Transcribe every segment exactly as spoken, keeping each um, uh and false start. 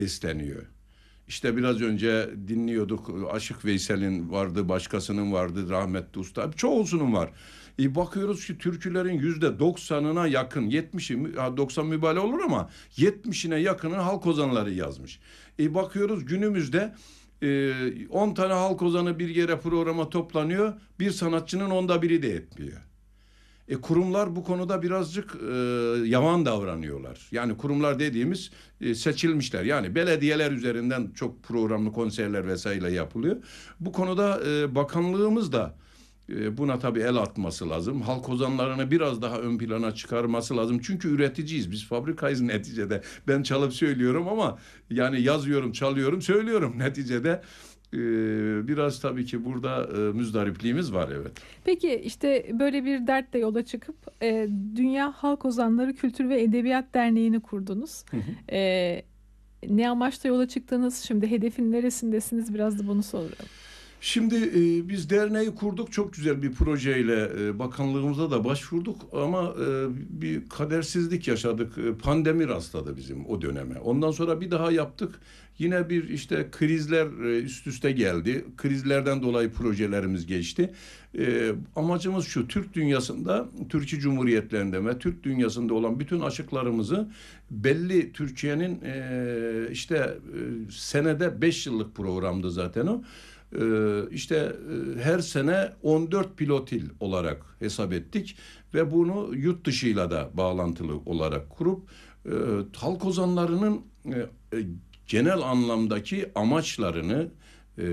besleniyor. İşte biraz önce dinliyorduk. Aşık Veysel'in vardı, başkasının vardı, rahmetli usta. Çoğusunun var. E bakıyoruz ki türkülerin yüzde doksanına yakın, yetmişi, doksan mübalağa olur ama yetmişine yakını halk ozanları yazmış. E bakıyoruz günümüzde on tane halk ozanı bir yere programa toplanıyor. Bir sanatçının onda biri de etmiyor. E kurumlar bu konuda birazcık e, yavan davranıyorlar. Yani kurumlar dediğimiz e, seçilmişler. Yani belediyeler üzerinden çok programlı konserler vesaire yapılıyor. Bu konuda e, bakanlığımız da e, buna tabii el atması lazım. Halk ozanlarını biraz daha ön plana çıkarması lazım. Çünkü üreticiyiz. Biz fabrikayız neticede. Ben çalıp söylüyorum ama yani yazıyorum, çalıyorum, söylüyorum neticede. Ee, biraz tabii ki burada e, müzdaripliğimiz var, evet. Peki işte böyle bir dertle yola çıkıp e, Dünya Halk Ozanları Kültür ve Edebiyat Derneği'ni kurdunuz. Hı hı. E, ne amaçla yola çıktınız? Şimdi hedefin neresindesiniz? Biraz da bunu soralım. Şimdi e, biz derneği kurduk, çok güzel bir projeyle e, bakanlığımıza da başvurduk ama e, bir kadersizlik yaşadık. E, pandemi rastladı bizim o döneme. Ondan sonra bir daha yaptık. Yine bir işte krizler e, üst üste geldi. Krizlerden dolayı projelerimiz geçti. E, amacımız şu: Türk dünyasında, Türkiye Cumhuriyetlerinde ve Türk dünyasında olan bütün aşıklarımızı belli, Türkiye'nin e, işte e, senede beş yıllık programdı zaten o. Ee, işte e, her sene on dört pilotil olarak hesap ettik ve bunu yurt dışıyla da bağlantılı olarak kurup e, halk ozanlarının e, e, genel anlamdaki amaçlarını, e,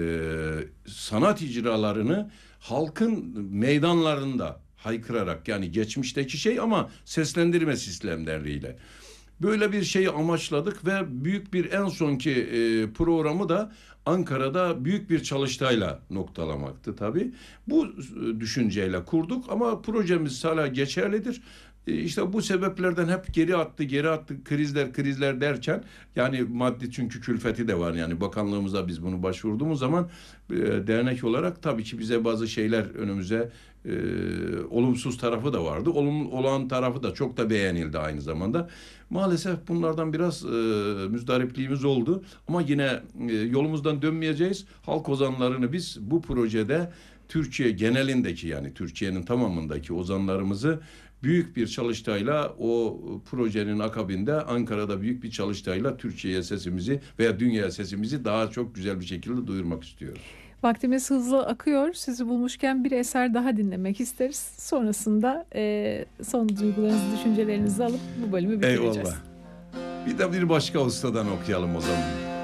sanat icralarını halkın meydanlarında haykırarak, yani geçmişteki şey ama seslendirme sistemleriyle böyle bir şeyi amaçladık ve büyük bir en sonki e, programı da Ankara'da büyük bir çalıştayla noktalamaktı tabii. Bu e, düşünceyle kurduk ama projemiz hala geçerlidir. E, işte bu sebeplerden hep geri attı, geri attı, krizler, krizler derken, yani maddi çünkü külfeti de var. Yani bakanlığımıza biz bunu başvurduğumuz zaman e, dernek olarak tabii ki bize bazı şeyler önümüze e, olumsuz tarafı da vardı. Olumlu olan tarafı da çok da beğenildi aynı zamanda. Maalesef bunlardan biraz e, müzdaripliğimiz oldu. Ama yine e, yolumuzdan dönmeyeceğiz. Halk ozanlarını biz bu projede Türkiye genelindeki, yani Türkiye'nin tamamındaki ozanlarımızı büyük bir çalıştayla, o projenin akabinde Ankara'da büyük bir çalıştayla Türkiye'ye sesimizi veya dünyaya sesimizi daha çok güzel bir şekilde duyurmak istiyoruz. Vaktimiz hızlı akıyor. Sizi bulmuşken bir eser daha dinlemek isteriz. Sonrasında e, son duygularınızı, düşüncelerinizi alıp bu bölümü bitireceğiz. Eyvallah. Bir de bir başka ustadan okuyalım o zaman.